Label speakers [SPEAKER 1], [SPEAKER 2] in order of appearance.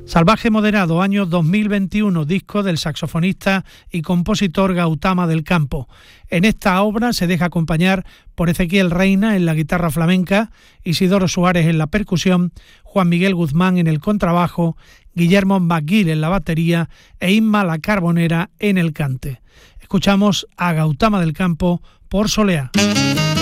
[SPEAKER 1] Salvaje Moderado, año 2021, disco del saxofonista y compositor Gautama del Campo. En esta obra se deja acompañar por Ezequiel Reina en la guitarra flamenca, Isidoro Suárez en la percusión, Juan Miguel Guzmán en el contrabajo, Guillermo McGill en la batería e Inma La Carbonera en el cante. Escuchamos a Gautama del Campo por Soleá.